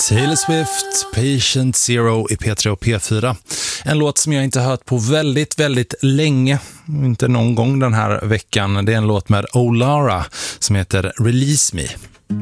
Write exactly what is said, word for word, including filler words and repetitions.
Taylor Swift, Patient Zero i P tre och P fyra. En låt som jag inte hört på väldigt, väldigt länge. Inte någon gång den här veckan. Det är en låt med Olara som heter Release Me.